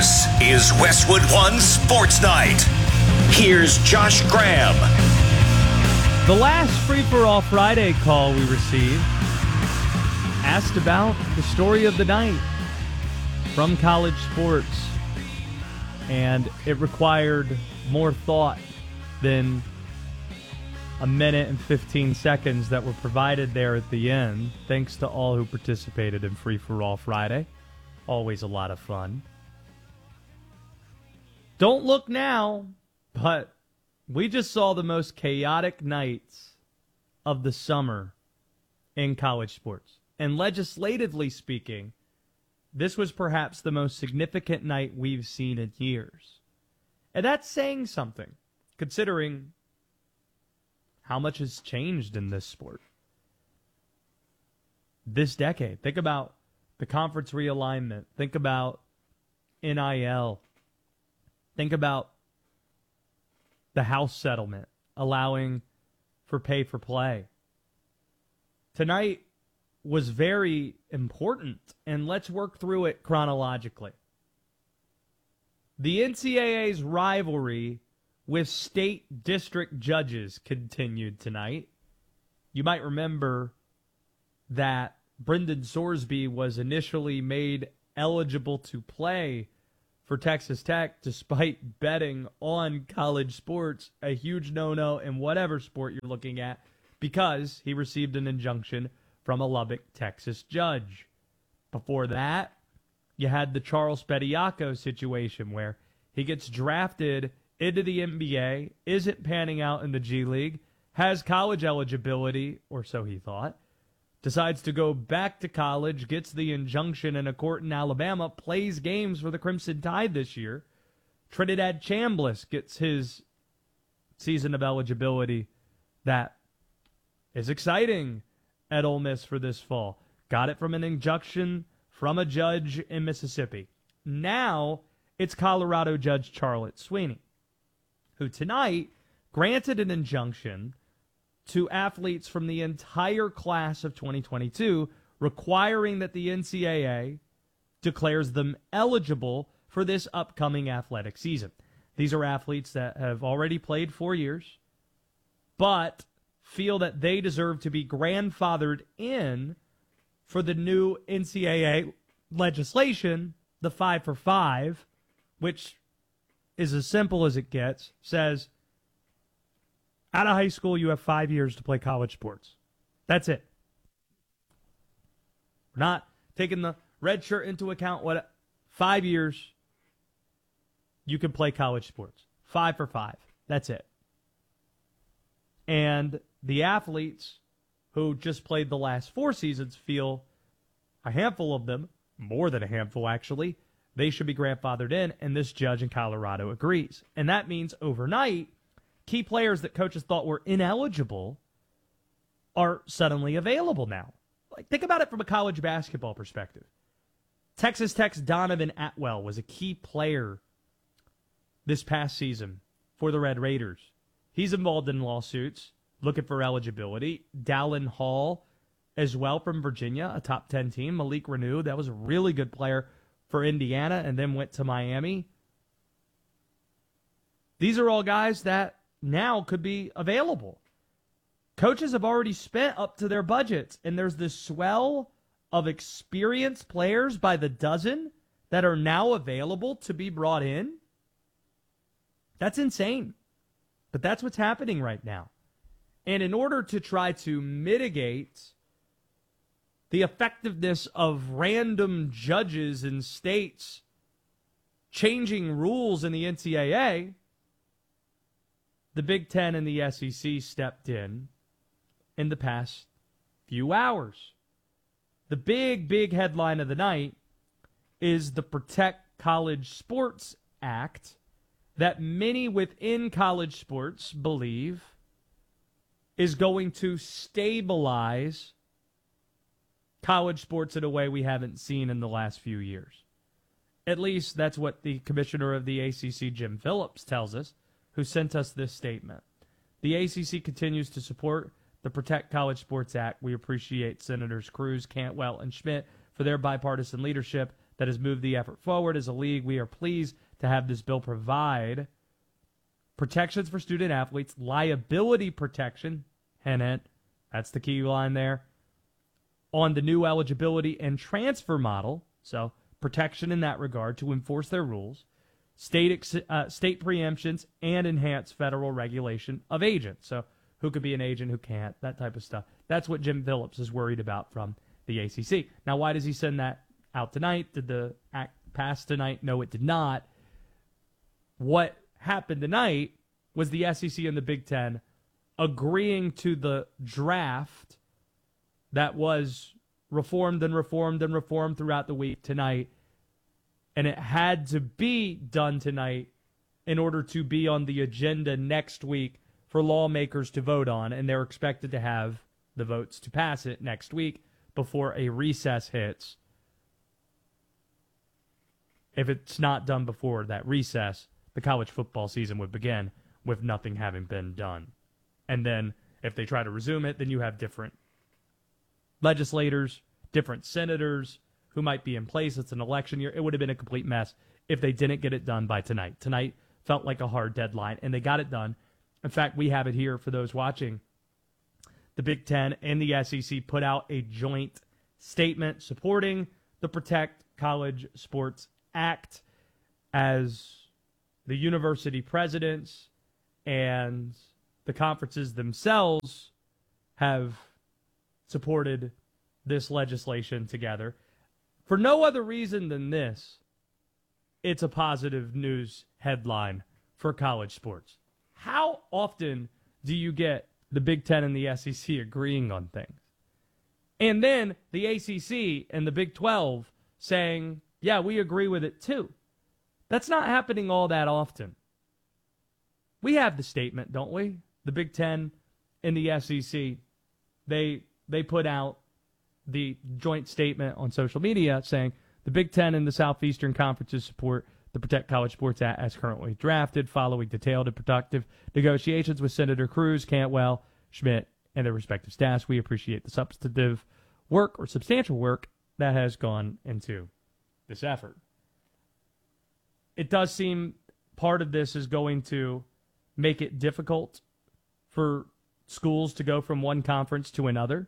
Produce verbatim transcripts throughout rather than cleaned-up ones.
This is Westwood One Sports Night. Here's Josh Graham. The last Free-for-All Friday call we received asked about the story of the night from college sports, and it required more thought than a minute and fifteen seconds that were provided there at the end. Thanks to all who participated in Free-for-All Friday. Always a lot of fun. Don't look now, but we just saw the most chaotic nights of the summer in college sports. And legislatively speaking, this was perhaps the most significant night we've seen in years. And that's saying something, considering how much has changed in this sport this decade. Think about the conference realignment. Think about N I L. Think about the House settlement, allowing for pay for play. Tonight was very important, and let's work through it chronologically. The N C double A's rivalry with state district judges continued tonight. You might remember that Brendan Sorsby was initially made eligible to play for Texas Tech despite betting on college sports, a huge no-no in whatever sport you're looking at, because he received an injunction from a Lubbock, Texas judge. Before that, you had the Charles Bediako situation where he gets drafted into the N B A, isn't panning out in the G League, has college eligibility, or so he thought, decides to go back to college, gets the injunction in a court in Alabama, plays games for the Crimson Tide this year. Trinidad Chambliss gets his season of eligibility that is exciting at Ole Miss for this fall. Got it from an injunction from a judge in Mississippi. Now it's Colorado Judge Charlotte Sweeney, who tonight granted an injunction to athletes from the entire class of twenty twenty-two, requiring that the N C double A declares them eligible for this upcoming athletic season. These are athletes that have already played four years, but feel that they deserve to be grandfathered in for the new N C double A legislation, the five for five, which is as simple as it gets, says out of high school, you have five years to play college sports. That's it. We're not taking the red shirt into account. What? Five years, you can play college sports. Five for five. That's it. And the athletes who just played the last four seasons feel, a handful of them, more than a handful actually, they should be grandfathered in, and this judge in Colorado agrees. And that means overnight, key players that coaches thought were ineligible are suddenly available now. Like, think about it from a college basketball perspective. Texas Tech's Donovan Atwell was a key player this past season for the Red Raiders. He's involved in lawsuits, looking for eligibility. Dallin Hall as well from Virginia, a top ten team. Malik Renew, that was a really good player for Indiana and then went to Miami. These are all guys that now could be available. Coaches have already spent up to their budgets, and there's this swell of experienced players by the dozen that are now available to be brought in. That's insane. But that's what's happening right now. And in order to try to mitigate the effectiveness of random judges in states changing rules in the N C double A, the Big Ten and the S E C stepped in in the past few hours. The big, big headline of the night is the Protect College Sports Act that many within college sports believe is going to stabilize college sports in a way we haven't seen in the last few years. At least that's what the commissioner of the A C C, Jim Phillips, tells us, who sent us this statement. The A C C continues to support the Protect College Sports Act. We appreciate Senators Cruz, Cantwell, and Schmidt for their bipartisan leadership. that has moved the effort forward. As a league, we are pleased to have this bill provide protections for student athletes, liability protection, hint, hint, that's the key line there, on the new eligibility and transfer model, so protection in that regard to enforce their rules, state ex- uh, state preemptions, and enhance federal regulation of agents. So who could be an agent, who can't, that type of stuff. That's what Jim Phillips is worried about from the A C C. Now, why does he send that out tonight? Did the act pass tonight? No, it did not. What happened tonight was the S E C and the Big Ten agreeing to the draft that was reformed and reformed and reformed throughout the week tonight, and it had to be done tonight in order to be on the agenda next week for lawmakers to vote on, and they're expected to have the votes to pass it next week before a recess hits. If it's not done before that recess, the college football season would begin with nothing having been done. And then if they try to resume it, then you have different legislators, different senators who might be in place. It's an election year. It would have been a complete mess if they didn't get it done by tonight. Tonight felt like a hard deadline, and they got it done. In fact, we have it here for those watching. The Big Ten and the S E C put out a joint statement supporting the Protect College Sports Act, as the university presidents and the conferences themselves have supported this legislation together. For no other reason than this, it's a positive news headline for college sports. How often do you get the Big Ten and the S E C agreeing on things? And then the A C C and the Big twelve saying, yeah, we agree with it too. That's not happening all that often. We have the statement, don't we? The Big Ten and the S E C, they they put out the joint statement on social media saying the Big Ten and the Southeastern Conferences support the Protect College Sports Act as currently drafted, following detailed and productive negotiations with Senator Cruz, Cantwell, Schmidt, and their respective staffs. We appreciate the substantive work or substantial work that has gone into this effort. It does seem part of this is going to make it difficult for schools to go from one conference to another.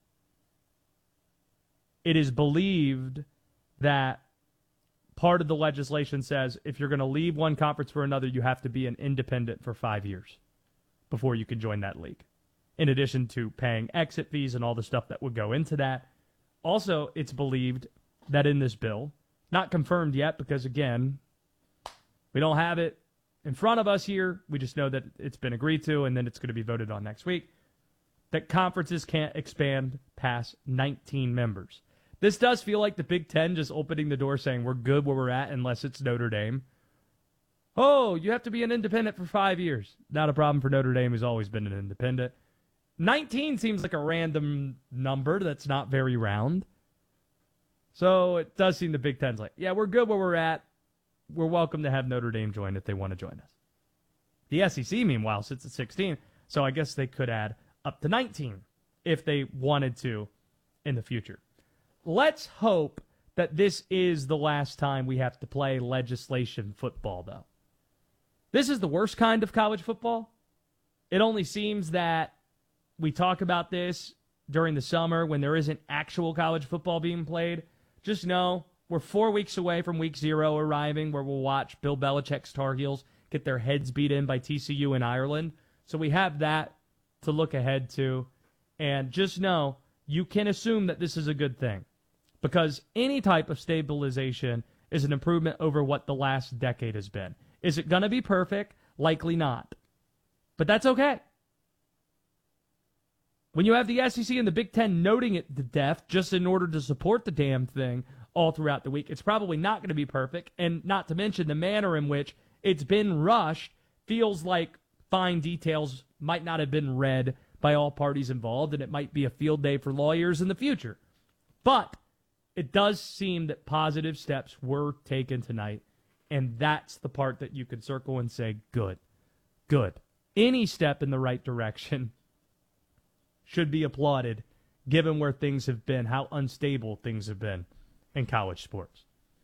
It is believed that part of the legislation says if you're going to leave one conference for another, you have to be an independent for five years before you can join that league, in addition to paying exit fees and all the stuff that would go into that. Also, it's believed that in this bill, not confirmed yet because, again, we don't have it in front of us here. We just know that it's been agreed to, and then it's going to be voted on next week, that conferences can't expand past nineteen members. This does feel like the Big Ten just opening the door saying we're good where we're at unless it's Notre Dame. Oh, you have to be an independent for five years. Not a problem for Notre Dame, who's always been an independent. nineteen seems like a random number that's not very round. So it does seem the Big Ten's like, yeah, we're good where we're at. We're welcome to have Notre Dame join if they want to join us. The S E C, meanwhile, sits at sixteen, so I guess they could add up to nineteen if they wanted to in the future. Let's hope that this is the last time we have to play legislation football, though. This is the worst kind of college football. It only seems that we talk about this during the summer when there isn't actual college football being played. Just know we're four weeks away from week zero arriving, where we'll watch Bill Belichick's Tar Heels get their heads beat in by T C U in Ireland. So we have that to look ahead to. And just know you can assume that this is a good thing, because any type of stabilization is an improvement over what the last decade has been. Is it going to be perfect? Likely not. But that's okay. When you have the S E C and the Big Ten noting it to death just in order to support the damn thing all throughout the week, it's probably not going to be perfect. And not to mention the manner in which it's been rushed feels like fine details might not have been read by all parties involved, and it might be a field day for lawyers in the future. But it does seem that positive steps were taken tonight, and that's the part that you could circle and say, good, good. Any step in the right direction should be applauded, given where things have been, how unstable things have been in college sports.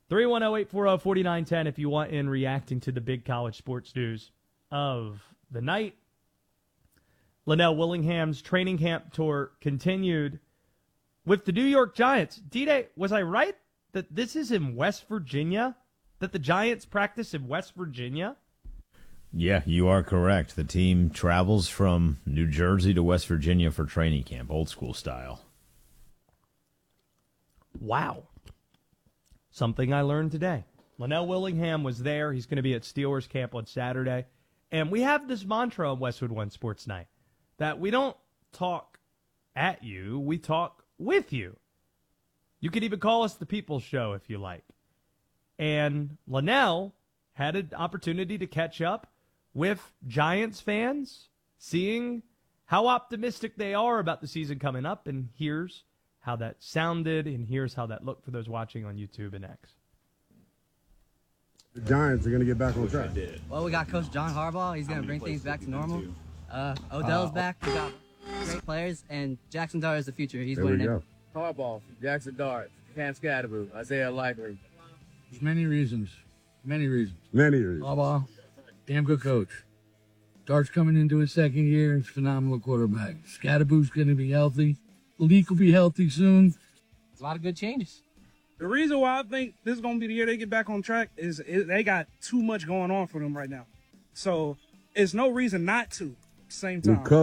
three one zero, eight four zero, four nine one zero if you want in reacting to the big college sports news of the night. Linnell Willingham's training camp tour continued with the New York Giants. D-Day, was I right that this is in West Virginia? That the Giants practice in West Virginia? Yeah, you are correct. The team travels from New Jersey to West Virginia for training camp, old school style. Wow. Something I learned today. Linnell Willingham was there. He's going to be at Steelers camp on Saturday. And we have this mantra on Westwood One Sports Night that we don't talk at you, we talk with you. You could even call us the People's Show if you like. And Linnell had an opportunity to catch up with Giants fans, seeing how optimistic they are about the season coming up, and here's how that sounded, and here's how that looked for those watching on YouTube and X. The Giants are going to get back on track. Well, we got Coach John Harbaugh. He's going to bring things back to normal. Uh, Odell's uh, back. We got great players, and Jackson Dart is the future. He's there we winning go. it. Harbaugh, Jackson Dart, Cam Scatterbo, Isaiah Likely. There's many reasons. Many reasons. Many reasons. Harbaugh, damn good coach. Dart's coming into his second year. He's a phenomenal quarterback. Scatterbo's going to be healthy. Leak will be healthy soon. A lot of good changes. The reason why I think this is going to be the year they get back on track is, is they got too much going on for them right now. So it's no reason not to at the same time.